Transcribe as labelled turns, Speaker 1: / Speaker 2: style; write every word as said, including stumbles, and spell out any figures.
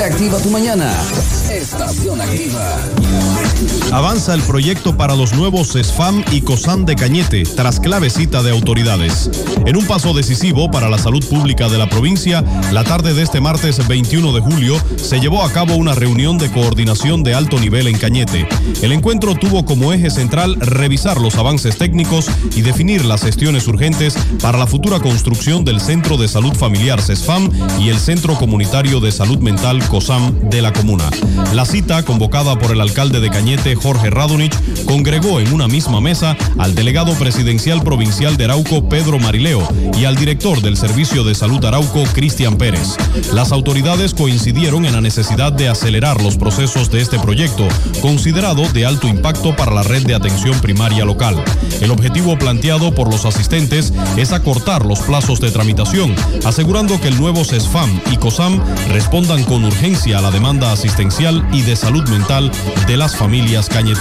Speaker 1: Reactiva tu mañana. Estación Activa.
Speaker 2: Avanza el proyecto para los nuevos CESFAM y COSAM de Cañete, tras clavecita de autoridades. En un paso decisivo para la salud pública de la provincia, la tarde de este martes veintiuno de julio se llevó a cabo una reunión de coordinación de alto nivel en Cañete. El encuentro tuvo como eje central revisar los avances técnicos y definir las gestiones urgentes para la futura construcción del Centro de Salud Familiar CESFAM y el Centro Comunitario de Salud Mental COSAM de la comuna. La cita, convocada por el alcalde de Cañete, Jorge Radonich, congregó en una misma mesa al delegado presidencial provincial de Arauco, Pedro Marileo, y al director del Servicio de Salud Arauco, Cristian Pérez. Las autoridades coincidieron en la necesidad de acelerar los procesos de este proyecto, considerado de alto impacto para la red de atención primaria local. El objetivo planteado por los asistentes es acortar los plazos de tramitación, asegurando que el nuevo CESFAM y COSAM respondan con urgencia a la demanda asistencial y de salud mental de las familias cañeteras.